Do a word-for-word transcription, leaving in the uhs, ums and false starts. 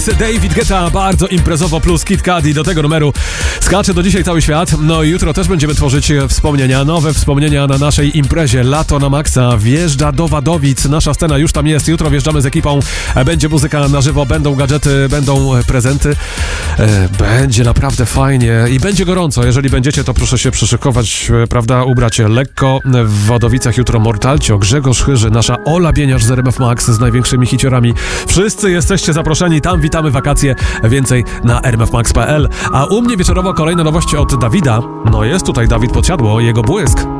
David Guetta, bardzo imprezowo, plus Kid Cudi. Do tego numeru skacze do dzisiaj cały świat. No i jutro też będziemy tworzyć wspomnienia, nowe wspomnienia na naszej imprezie Lato na Maxa. Wjeżdża do Wadowic, nasza scena już tam jest. Jutro wjeżdżamy z ekipą, będzie muzyka na żywo, będą gadżety, będą prezenty. Będzie naprawdę fajnie i będzie gorąco. Jeżeli będziecie, to proszę się przyszykować, prawda, ubrać się lekko. W Wadowicach jutro Mortalcio, Grzegorz Chyży, nasza Ola Bieniasz z R M F Max z największymi hiciorami. Wszyscy jesteście zaproszeni, tam witamy wakacje. Więcej na r m f max kropka p l. A u mnie wieczorowo kolejne nowości od Dawida. No jest tutaj Dawid Podsiadło, jego Błysk.